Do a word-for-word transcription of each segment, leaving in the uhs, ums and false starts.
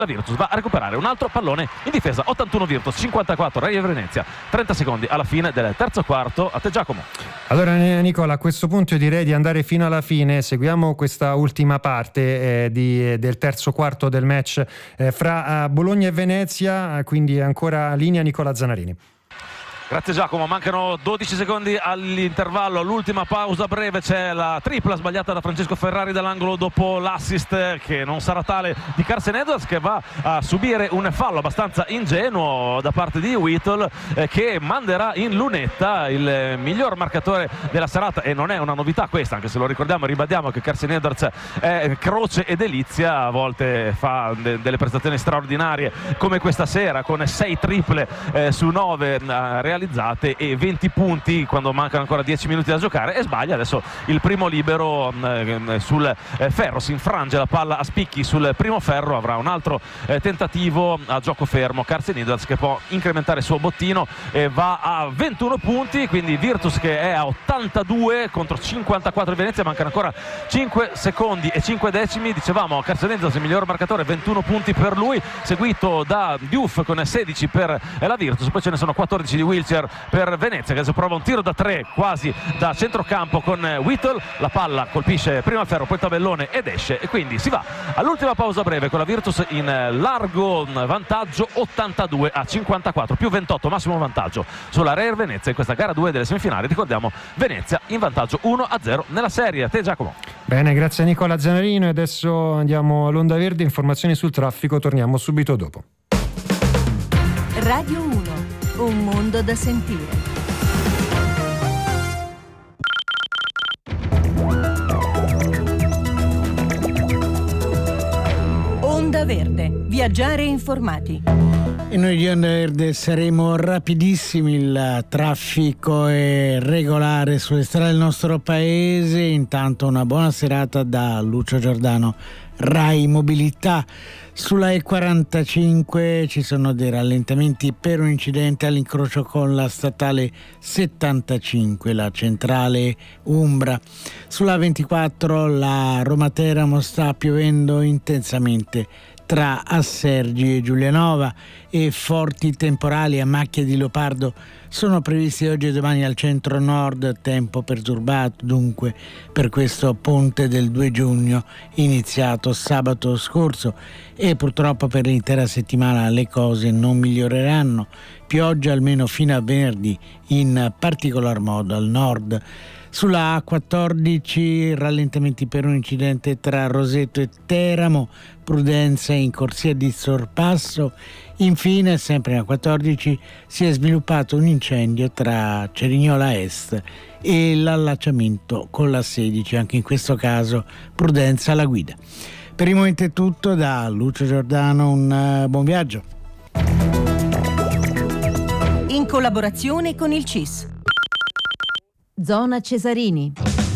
La Virtus va a recuperare un altro pallone in difesa. Ottantuno Virtus, cinquantaquattro Reyer Venezia. trenta secondi alla fine del terzo quarto. A te Giacomo. Allora Nicola, a questo punto io direi di andare fino alla fine. Seguiamo questa ultima parte eh, di, del terzo quarto del match eh, fra eh, Bologna e Venezia, quindi ancora linea Nicola Zanarini. Grazie Giacomo, mancano dodici secondi all'intervallo, all'ultima pausa breve, c'è la tripla sbagliata da Francesco Ferrari dall'angolo dopo l'assist che non sarà tale di Carson Edwards, che va a subire un fallo abbastanza ingenuo da parte di Whittle eh, che manderà in lunetta il miglior marcatore della serata, e non è una novità questa, anche se lo ricordiamo e ribadiamo che Carson Edwards è croce e delizia, a volte fa de- delle prestazioni straordinarie come questa sera con sei triple eh, su nove eh, realizzate e venti punti quando mancano ancora dieci minuti da giocare, e sbaglia adesso il primo libero eh, sul eh, ferro, si infrange la palla a spicchi sul primo ferro, avrà un altro eh, tentativo a gioco fermo Carson Edwards, che può incrementare il suo bottino e va a ventuno punti, quindi Virtus che è a ottantadue contro cinquantaquattro di Venezia, mancano ancora cinque secondi e cinque decimi. Dicevamo Carson Edwards il miglior marcatore, ventuno punti per lui, seguito da Diouf con sedici per la Virtus, poi ce ne sono quattordici di Wiltshire per Venezia, che adesso prova un tiro da tre quasi da centrocampo con Whittle, la palla colpisce prima il ferro poi il tabellone ed esce, e quindi si va all'ultima pausa breve con la Virtus in largo vantaggio, ottantadue a cinquantaquattro, più ventotto massimo vantaggio sulla Reyer Venezia in questa gara due delle semifinali. Ricordiamo Venezia in vantaggio uno a zero nella serie. A te Giacomo. Bene, grazie a Nicola Zanarino, e adesso andiamo all'Onda Verde, informazioni sul traffico, torniamo subito dopo. Radio uno, un mondo da sentire. Onda Verde, viaggiare informati. E noi di Onda Verde saremo rapidissimi, il traffico è regolare sulle strade del nostro paese. Intanto una buona serata da Lucio Giordano, Rai Mobilità. Sulla E quarantacinque ci sono dei rallentamenti per un incidente all'incrocio con la statale settantacinque, la centrale Umbra. Sulla ventiquattro la Roma-Teramo sta piovendo intensamente tra Assergi e Giulianova, e forti temporali a macchia di leopardo sono previsti oggi e domani al centro-nord, tempo perturbato dunque per questo ponte del due giugno iniziato sabato scorso, e purtroppo per l'intera settimana le cose non miglioreranno. Pioggia almeno fino a venerdì, in particolar modo al nord. Sulla A quattordici rallentamenti per un incidente tra Roseto e Teramo, prudenza in corsia di sorpasso. Infine, sempre a quattordici, si è sviluppato un incendio tra Cerignola Est e l'allacciamento con la sedici, anche in questo caso prudenza alla guida. Per il momento è tutto, da Lucio Giordano un uh, buon viaggio. In collaborazione con il C I S. Zona Cesarini.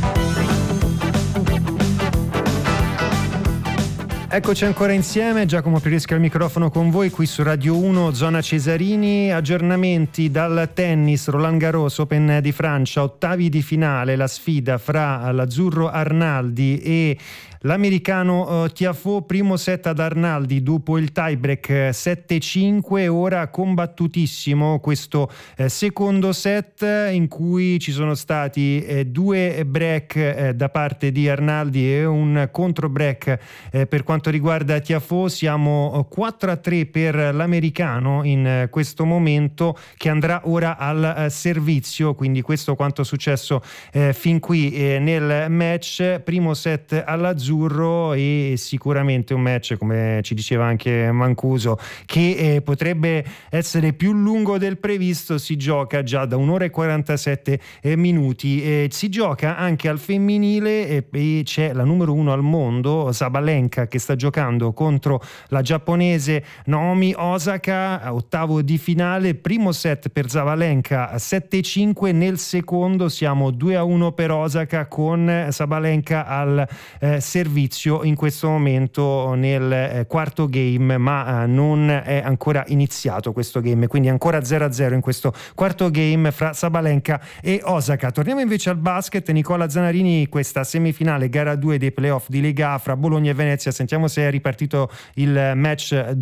Eccoci ancora insieme, Giacomo Piresca al microfono con voi qui su Radio uno, Zona Cesarini. Aggiornamenti dal tennis, Roland Garros, Open di Francia, ottavi di finale, la sfida fra l'azzurro Arnaldi e l'americano uh, Tiafoe, primo set ad Arnaldi dopo il tiebreak sette cinque, ora combattutissimo questo eh, secondo set in cui ci sono stati eh, due break eh, da parte di Arnaldi e un contro break eh, per quanto riguarda Tiafoe. Siamo quattro a tre per l'americano in eh, questo momento, che andrà ora al eh, servizio, quindi questo quanto è successo eh, fin qui eh, nel match. Primo set all'azzurro, e sicuramente un match, come ci diceva anche Mancuso, che eh, potrebbe essere più lungo del previsto. Si gioca già da un'ora e quarantasette eh, minuti, eh, si gioca anche al femminile e, e c'è la numero uno al mondo, Sabalenka, che sta giocando contro la giapponese Naomi Osaka, ottavo di finale. Primo set per Sabalenka sette cinque, nel secondo siamo due a uno per Osaka, con Sabalenka al eh, servizio in questo momento nel eh, quarto game, ma eh, non è ancora iniziato questo game, quindi ancora zero a zero in questo quarto game fra Sabalenka e Osaka. Torniamo invece al basket. Nicola Zanarini, questa semifinale gara due dei playoff di Lega fra Bologna e Venezia, sentiamo se è ripartito il match